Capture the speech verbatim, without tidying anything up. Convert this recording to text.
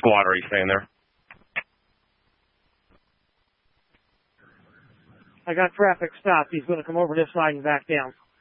Squad, are you staying there? I got traffic stopped. He's going to come over this side and back down.